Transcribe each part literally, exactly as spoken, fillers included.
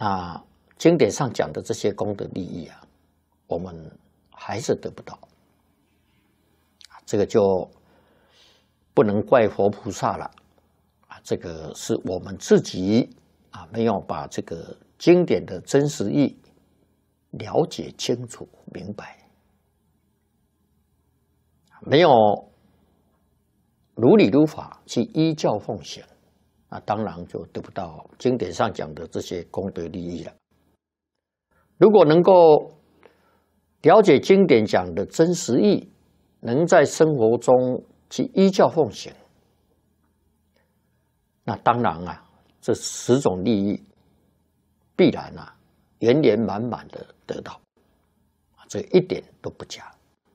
那经典上讲的这些功德利益啊，我们还是得不到，这个就不能怪佛菩萨了啊，这个是我们自己啊没有把这个经典的真实意了解清楚明白，没有如理如法去依教奉行，那当然就得不到经典上讲的这些功德利益了。如果能够了解经典讲的真实意，能在生活中去依教奉行，那当然啊，这十种利益必然啊圆圆满满的得到，这一点都不假。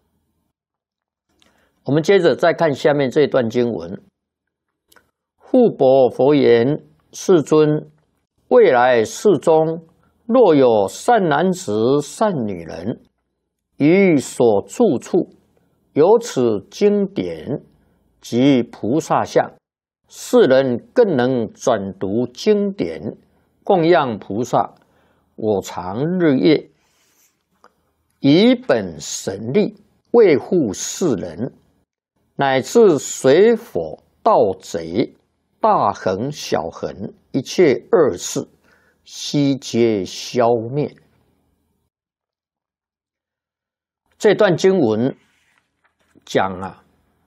我们接着再看下面这一段经文：护钵佛言：世尊，未来世中，若有善男子、善女人，于所住处有此经典及菩萨像，世人更能转读经典，供养菩萨。我常日夜以本神力维护世人，乃至水火盗贼、大横小横，一切恶事，悉皆消灭。这段经文讲啊，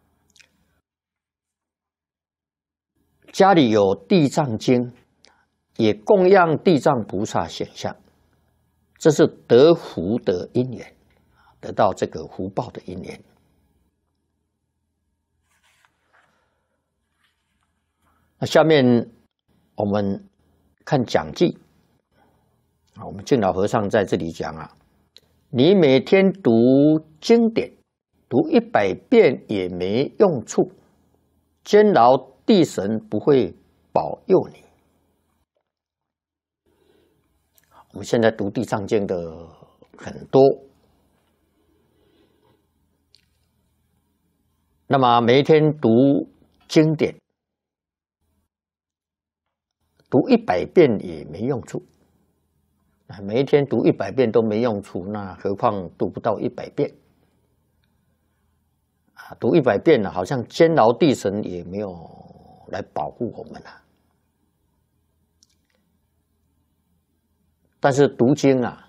家里有地藏经，也供养地藏菩萨显像，这是得福的因缘，得到这个福报的因缘。那下面我们看讲记啊，我们净老和尚在这里讲啊，你每天读经典，读一百遍也没用处，监牢地神不会保佑你。我们现在读地藏经的很多，那么每一天读经典，读一百遍也没用处。每一天读一百遍都没用处，那何况读不到一百遍啊？读一百遍呢，好像监牢地神也没有来保护我们啊。但是读经啊，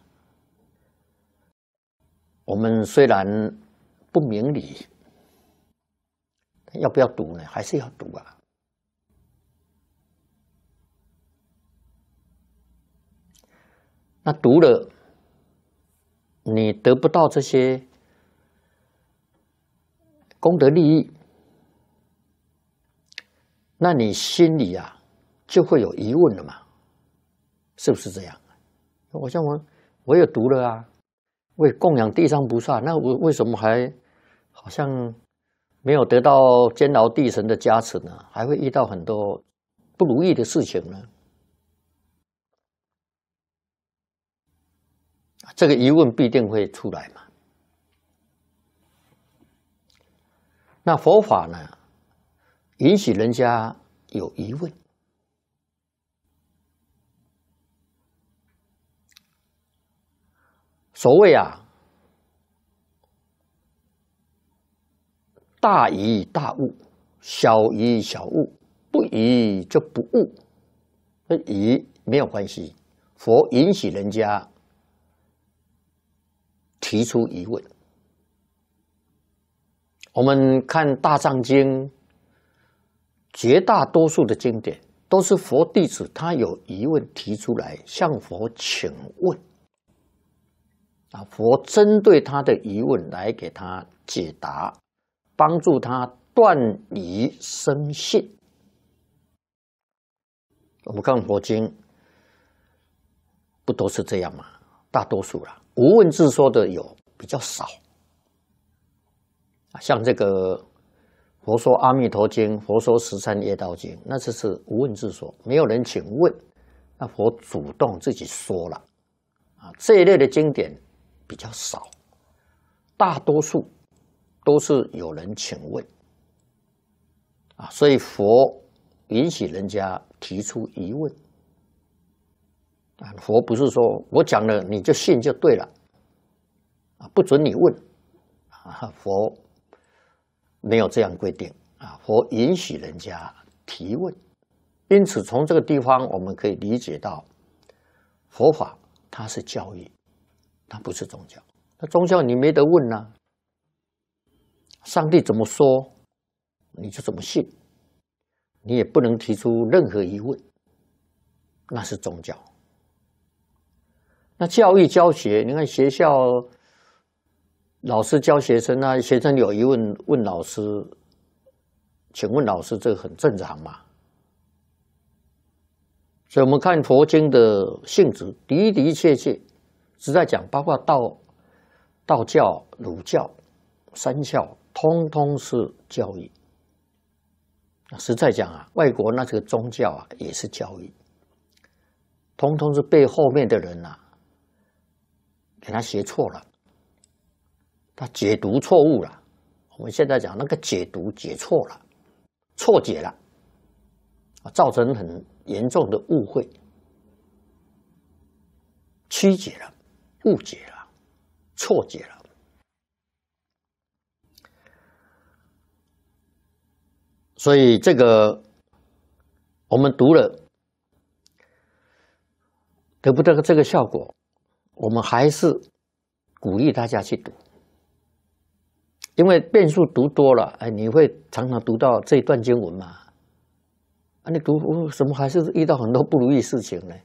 我们虽然不明理，要不要读呢？还是要读啊。那读了，你得不到这些功德利益，那你心里啊就会有疑问了嘛？是不是这样？我像我，我也读了啊，为供养地藏菩萨，那我为什么还好像没有得到监牢地神的加持呢？还会遇到很多不如意的事情呢？这个疑问必定会出来嘛。那佛法呢，允许人家有疑问。所谓啊，大疑大悟，小疑小悟，不疑就不悟。那疑没有关系，佛允许人家提出疑问。我们看《大藏经》，绝大多数的经典都是佛弟子他有疑问提出来，向佛请问。啊，佛针对他的疑问来给他解答，帮助他断疑生信。我们看佛经，不都是这样吗？大多数啦，无问自说的有比较少。像这个佛说《阿弥陀经》、佛说《十三业道经》，那这是无问自说，没有人请问，那佛主动自己说了。啊，这一类的经典比较少，大多数都是有人请问啊，所以佛允许人家提出疑问啊，佛不是说我讲了你就信就对了，啊，不准你问，啊，佛没有这样规定啊，佛允许人家提问，因此从这个地方我们可以理解到，佛法它是教育，它不是宗教。那宗教你没得问呐、啊，上帝怎么说你就怎么信，你也不能提出任何疑问，那是宗教。那教育教学，你看学校老师教学生啊，学生有疑问问老师，请问老师，这个很正常嘛？所以我们看佛经的性质的的确确是在讲，包括道道教、儒教、三教，通通是教育。实在讲啊，外国那这个宗教啊也是教育，通通是被后面的人啊给他学错了，他解读错误了。我们现在讲那个解读解错了，错解了，造成很严重的误会、曲解了、误解了、错解了。所以这个我们读了得不得这个效果，我们还是鼓励大家去读，因为遍数读多了，哎，你会常常读到这一段经文嘛？啊，你读为什么还是遇到很多不如意事情呢？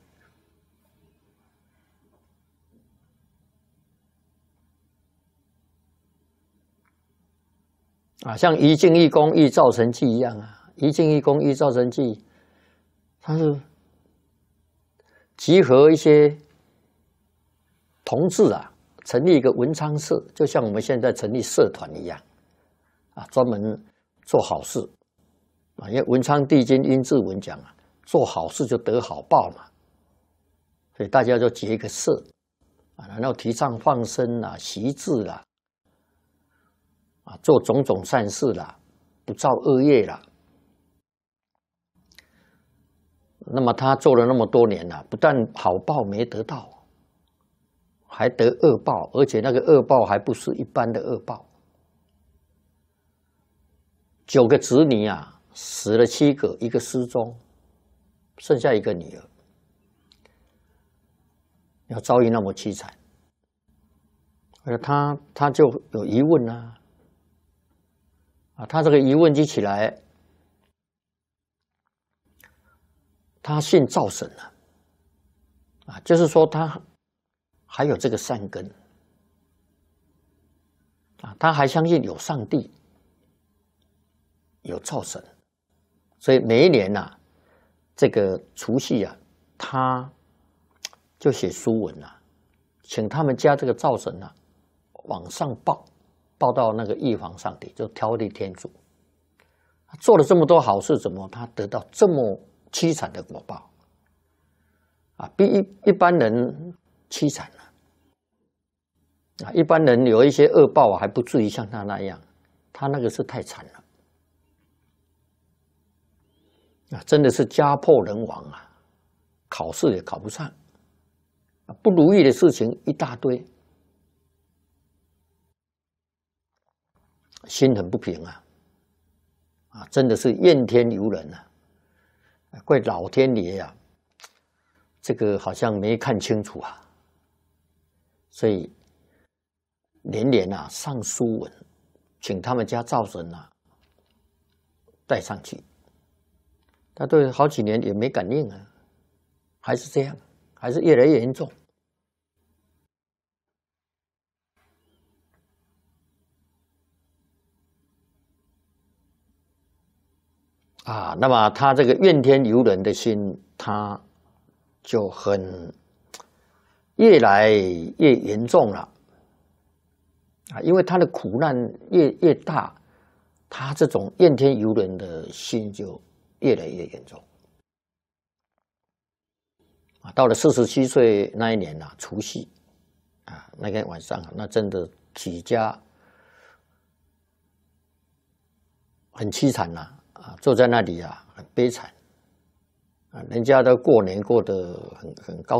啊，像一境一功一造成绩一样啊，一境一功一造成绩，它是集合一些同志啊，成立一个文昌社，就像我们现在成立社团一样，啊，专门做好事啊。因为文昌帝君殷志文讲啊，做好事就得好报嘛，所以大家就结一个社啊，然后提倡放生啦、习志啦，啊，做种种善事啦，不造恶业啦。那么他做了那么多年了，不但好报没得到，还得恶报，而且那个恶报还不是一般的恶报。九个子女啊，死了七个，一个失踪，剩下一个女儿，要遭遇那么凄惨，而他他就有疑问啊，啊，他这个疑问提起来，他信灶神了，啊，就是说他还有这个善根，啊，他还相信有上帝，有灶神，所以每一年呐、啊，这个除夕啊，他就写书文啊，请他们家这个灶神啊往上报，报到那个玉皇上帝，就挑剔天主，做了这么多好事，怎么他得到这么凄惨的果报啊？比一一般人凄惨了啊！一般人有一些恶报啊，还不至于像他那样，他那个是太惨了啊！真的是家破人亡啊，考试也考不上，不如意的事情一大堆，心很不平啊！啊，真的是怨天尤人啊！怪老天爷啊，这个好像没看清楚啊，所以连连啊上书文，请他们家灶神啊带上去。他对好几年也没感应啊，还是这样，还是越来越严重。啊，那么他这个怨天尤人的心，他就很越来越严重了啊！因为他的苦难越越大，他这种怨天尤人的心就越来越严重啊！到了四十七岁那一年啊，除夕啊，那天晚上，那真的举家很凄惨呐。啊，坐在那里啊，很悲惨啊，人家都过年过得很很高